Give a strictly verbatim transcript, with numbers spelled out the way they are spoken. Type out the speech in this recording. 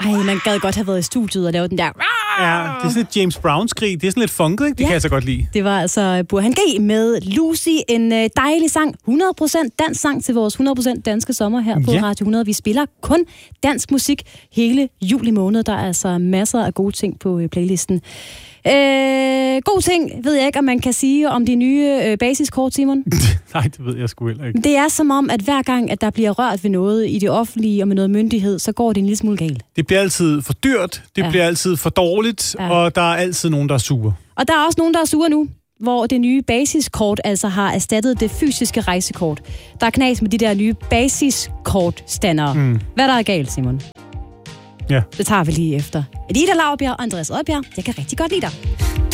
Ej, man gad godt have været i studiet og lavet den der... Ja, det er sådan et James Brown-skrig. Det er sådan lidt funket, ikke? Det ja. Kan jeg så godt lide. Det var altså Burhan G med Lucy. En øh, dejlig sang. hundrede procent dansk sang til vores hundrede procent danske sommer her på ja. Radio hundrede. Vi spiller kun dansk musik hele juli måned. Der er altså masser af gode ting på øh, playlisten. Øh, god ting, ved jeg ikke, om man kan sige om de nye øh, basiskort, Simon. Nej, det ved jeg sgu heller ikke. Det er som om, at hver gang, at der bliver rørt ved noget i det offentlige og med noget myndighed, så går det en lille smule galt. Det bliver altid for dyrt, det ja. bliver altid for dårligt, ja. og der er altid nogen, der er sure. Og der er også nogen, der er sure nu, hvor det nye basiskort altså har erstattet det fysiske rejsekort. Der er knas med de der nye basiskortstandere. Mm. Hvad der er galt, Simon? Ja. Det tager vi lige efter. Ida Laubjerg og Andreas Oddbjerg. Jeg kan rigtig godt lide dig.